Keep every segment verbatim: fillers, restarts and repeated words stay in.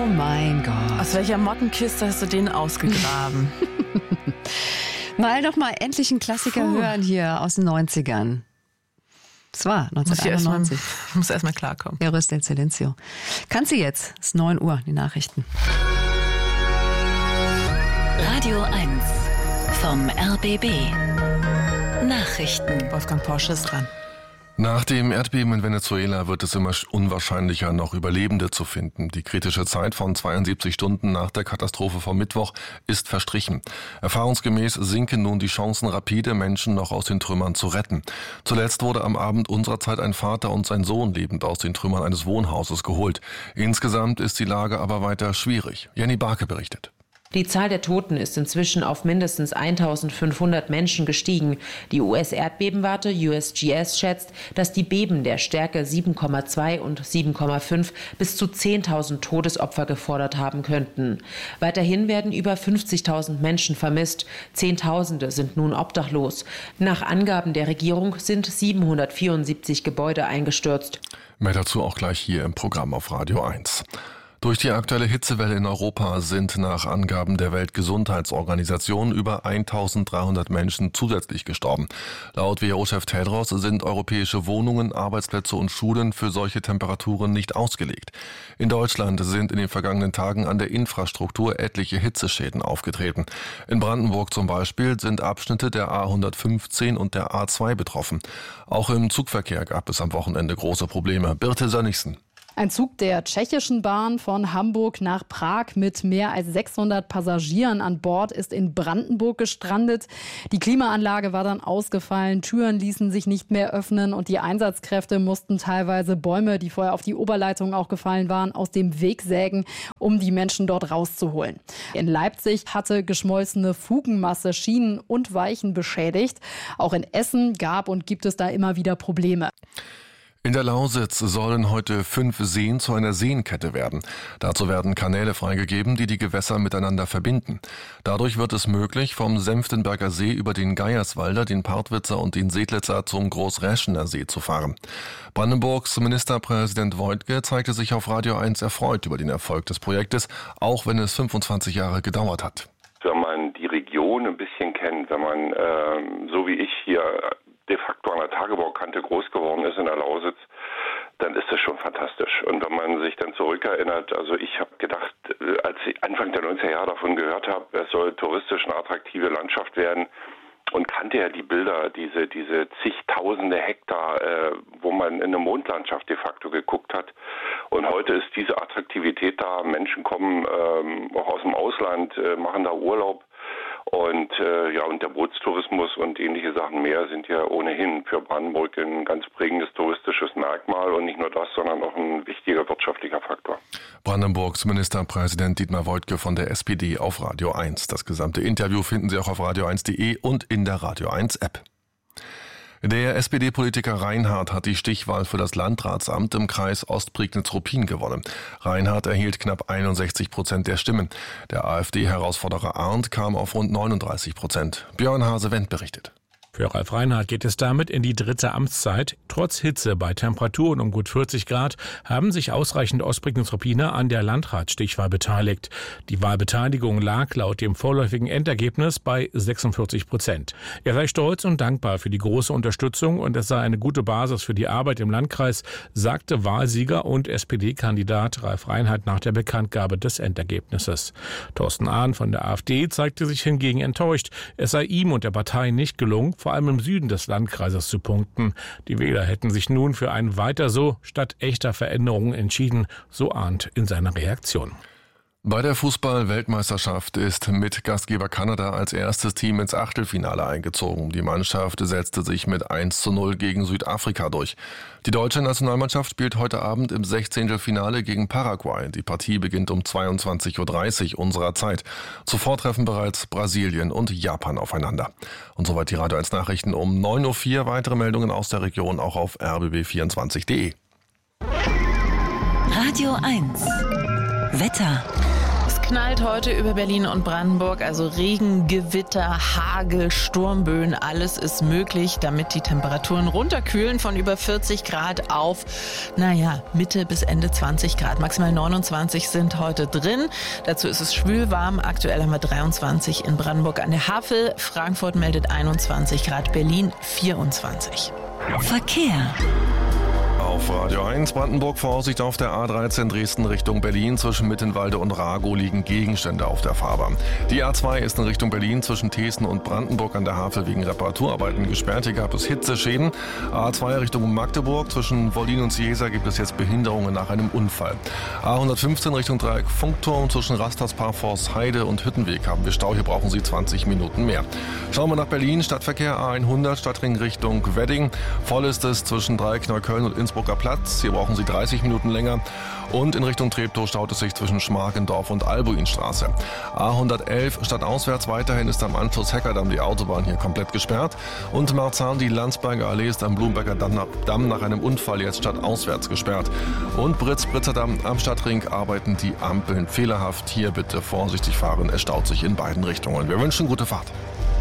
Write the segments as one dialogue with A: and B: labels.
A: mein Gott.
B: Aus welcher Mottenkiste hast du den ausgegraben?
A: Mal doch mal endlich einen Klassiker Puh. hören hier aus den neunzigern. Das war neunzehnhunderteinundneunzig.
B: Ich muss erst mal klarkommen.
A: Eros del Silencio. Kannst du jetzt? Es ist neun Uhr, die Nachrichten.
C: Radio eins vom R B B. Nachrichten.
B: Wolfgang Porsche ist dran.
D: Nach dem Erdbeben in Venezuela wird es immer unwahrscheinlicher, noch Überlebende zu finden. Die kritische Zeit von zweiundsiebzig Stunden nach der Katastrophe vom Mittwoch ist verstrichen. Erfahrungsgemäß sinken nun die Chancen rapide, Menschen noch aus den Trümmern zu retten. Zuletzt wurde am Abend unserer Zeit ein Vater und sein Sohn lebend aus den Trümmern eines Wohnhauses geholt. Insgesamt ist die Lage aber weiter schwierig. Jenny Barke berichtet.
E: Die Zahl der Toten ist inzwischen auf mindestens eintausendfünfhundert Menschen gestiegen. Die U S-Erdbebenwarte U S G S schätzt, dass die Beben der Stärke sieben Komma zwei und sieben Komma fünf bis zu zehntausend Todesopfer gefordert haben könnten. Weiterhin werden über fünfzigtausend Menschen vermisst. Zehntausende sind nun obdachlos. Nach Angaben der Regierung sind siebenhundertvierundsiebzig Gebäude eingestürzt.
D: Mehr dazu auch gleich hier im Programm auf Radio eins. Durch die aktuelle Hitzewelle in Europa sind nach Angaben der Weltgesundheitsorganisation über eintausenddreihundert Menschen zusätzlich gestorben. Laut W H O-Chef Tedros sind europäische Wohnungen, Arbeitsplätze und Schulen für solche Temperaturen nicht ausgelegt. In Deutschland sind in den vergangenen Tagen an der Infrastruktur etliche Hitzeschäden aufgetreten. In Brandenburg zum Beispiel sind Abschnitte der A hundertfünfzehn und der A zwei betroffen. Auch im Zugverkehr gab es am Wochenende große Probleme. Birte Sönnigsen.
F: Ein Zug der tschechischen Bahn von Hamburg nach Prag mit mehr als sechshundert Passagieren an Bord ist in Brandenburg gestrandet. Die Klimaanlage war dann ausgefallen, Türen ließen sich nicht mehr öffnen und die Einsatzkräfte mussten teilweise Bäume, die vorher auf die Oberleitung auch gefallen waren, aus dem Weg sägen, um die Menschen dort rauszuholen. In Leipzig hatte geschmolzene Fugenmasse Schienen und Weichen beschädigt. Auch in Essen gab und gibt es da immer wieder Probleme.
D: In der Lausitz sollen heute fünf Seen zu einer Seenkette werden. Dazu werden Kanäle freigegeben, die die Gewässer miteinander verbinden. Dadurch wird es möglich, vom Senftenberger See über den Geierswalder, den Partwitzer und den Sedlitzer zum Großräschener See zu fahren. Brandenburgs Ministerpräsident Woidke zeigte sich auf Radio eins erfreut über den Erfolg des Projektes, auch wenn es fünfundzwanzig Jahre gedauert hat.
G: Wenn man die Region ein bisschen kennt, wenn man ähm, so wie ich hier de facto an der Tagebaukante groß geworden ist in der Lausitz, dann ist das schon fantastisch. Und wenn man sich dann zurückerinnert, also ich habe gedacht, als ich Anfang der neunziger Jahre davon gehört habe, es soll touristisch eine attraktive Landschaft werden und kannte ja die Bilder, diese diese zigtausende Hektar, äh, wo man in eine Mondlandschaft de facto geguckt hat. Und heute ist diese Attraktivität da. Menschen kommen ähm, auch aus dem Ausland, äh, machen da Urlaub. Und äh, ja, und der Bootstourismus und ähnliche Sachen mehr sind ja ohnehin für Brandenburg ein ganz prägendes touristisches Merkmal und nicht nur das, sondern auch ein wichtiger wirtschaftlicher Faktor.
D: Brandenburgs Ministerpräsident Dietmar Woidke von der S P D auf Radio eins. Das gesamte Interview finden Sie auch auf radio eins punkt de und in der Radio eins App. Der S P D-Politiker Reinhardt hat die Stichwahl für das Landratsamt im Kreis Ostprignitz-Ruppin gewonnen. Reinhardt erhielt knapp einundsechzig Prozent der Stimmen. Der AfD-Herausforderer Arndt kam auf rund neununddreißig Prozent. Björn Hase-Wendt berichtet.
H: Für Ralf Reinhardt geht es damit in die dritte Amtszeit. Trotz Hitze bei Temperaturen um gut vierzig Grad haben sich ausreichend Ostprignitz-Ruppiner an der Landratsstichwahl beteiligt. Die Wahlbeteiligung lag laut dem vorläufigen Endergebnis bei sechsundvierzig Prozent. Er sei stolz und dankbar für die große Unterstützung und es sei eine gute Basis für die Arbeit im Landkreis, sagte Wahlsieger und S P D-Kandidat Ralf Reinhardt nach der Bekanntgabe des Endergebnisses. Thorsten Ahn von der AfD zeigte sich hingegen enttäuscht. Es sei ihm und der Partei nicht gelungen, vor allem im Süden des Landkreises zu punkten. Die Wähler hätten sich nun für ein Weiter so statt echter Veränderungen entschieden, so Arndt in seiner Reaktion.
D: Bei der Fußball-Weltmeisterschaft ist mit Gastgeber Kanada als erstes Team ins Achtelfinale eingezogen. Die Mannschaft setzte sich mit eins zu null gegen Südafrika durch. Die deutsche Nationalmannschaft spielt heute Abend im Sechzehntelfinale gegen Paraguay. Die Partie beginnt um zweiundzwanzig Uhr dreißig unserer Zeit. Zuvor treffen bereits Brasilien und Japan aufeinander. Und soweit die Radio eins Nachrichten um neun Uhr vier. Weitere Meldungen aus der Region auch auf r b b vierundzwanzig punkt de.
C: Radio eins Wetter.
B: Es knallt heute über Berlin und Brandenburg, also Regen, Gewitter, Hagel, Sturmböen, alles ist möglich, damit die Temperaturen runterkühlen von über vierzig Grad auf, naja, Mitte bis Ende zwanzig Grad. Maximal neunundzwanzig sind heute drin. Dazu ist es schwül warm. Aktuell haben wir dreiundzwanzig in Brandenburg an der Havel. Frankfurt meldet einundzwanzig Grad, Berlin vierundzwanzig.
C: Verkehr.
D: Auf Radio eins Brandenburg Vorsicht auf der A dreizehn Dresden Richtung Berlin. Zwischen Mittenwalde und Ragow liegen Gegenstände auf der Fahrbahn. Die A zwei ist in Richtung Berlin zwischen Thesen und Brandenburg an der Havel wegen Reparaturarbeiten gesperrt. Hier gab es Hitzeschäden. A zwei Richtung Magdeburg zwischen Wollin und Ciesa gibt es jetzt Behinderungen nach einem Unfall. A hundertfünfzehn Richtung Dreieck Funkturm zwischen Rasterspark, Heide und Hüttenweg haben wir Stau. Hier brauchen Sie zwanzig Minuten mehr. Schauen wir nach Berlin. Stadtverkehr A hundert Stadtring Richtung Wedding. Voll ist es zwischen Dreieck Neukölln und Innsbrucker Platz. Hier brauchen Sie dreißig Minuten länger. Und in Richtung Treptow staut es sich zwischen Schmarkendorf und Albuinstraße. A hundertelf stadtauswärts weiterhin ist am Anschluss Heckerdamm die Autobahn hier komplett gesperrt. Und Marzahn, die Landsberger Allee ist am Blumberger Damm nach einem Unfall jetzt stadtauswärts gesperrt. Und Britz-Britzerdamm am Stadtring arbeiten die Ampeln fehlerhaft. Hier bitte vorsichtig fahren, es staut sich in beiden Richtungen. Wir wünschen gute Fahrt.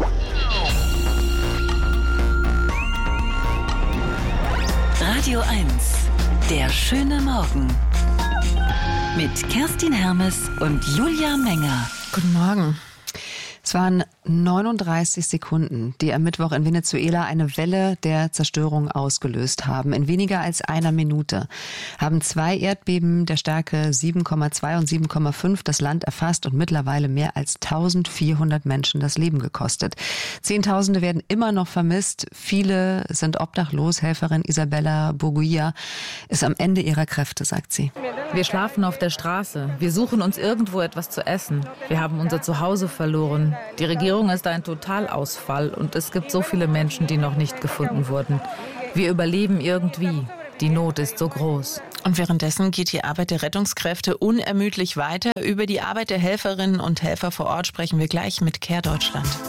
C: Radio eins, der schöne Morgen. Mit Kerstin Hermes und Julia Menger.
B: Guten Morgen.
A: Es waren neununddreißig Sekunden, die am Mittwoch in Venezuela eine Welle der Zerstörung ausgelöst haben. In weniger als einer Minute haben zwei Erdbeben der Stärke sieben Komma zwei und sieben Komma fünf das Land erfasst und mittlerweile mehr als eintausendvierhundert Menschen das Leben gekostet. Zehntausende werden immer noch vermisst. Viele sind obdachlos. Helferin Isabella Boguia ist am Ende ihrer Kräfte, sagt sie.
I: Wir schlafen auf der Straße. Wir suchen uns irgendwo etwas zu essen. Wir haben unser Zuhause verloren. Die Regierung ist ein Totalausfall und es gibt so viele Menschen, die noch nicht gefunden wurden. Wir überleben irgendwie. Die Not ist so groß.
B: Und währenddessen geht die Arbeit der Rettungskräfte unermüdlich weiter. Über die Arbeit der Helferinnen und Helfer vor Ort sprechen wir gleich mit Care Deutschland.